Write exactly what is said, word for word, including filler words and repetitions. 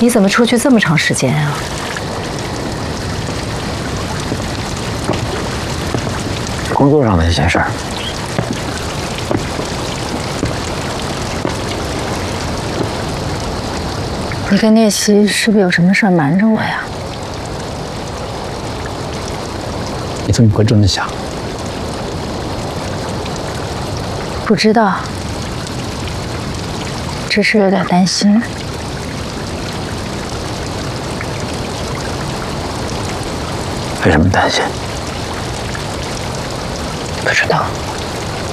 你怎么出去这么长时间啊？ 工作上的一些事儿。 你跟聂曦是不是有什么事儿瞒着我呀？ 你怎么会这么想？ 不知道，只是有点担心。 为什么担心？ 不知道。